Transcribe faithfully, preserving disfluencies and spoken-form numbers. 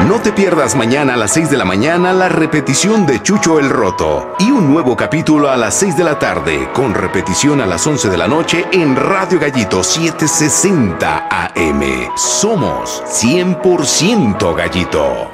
No te pierdas mañana a las seis de la mañana la repetición de Chucho el Roto y un nuevo capítulo a las seis de la tarde, con repetición a las once de la noche en Radio Gallito setecientos sesenta A M. Somos cien por ciento Gallito.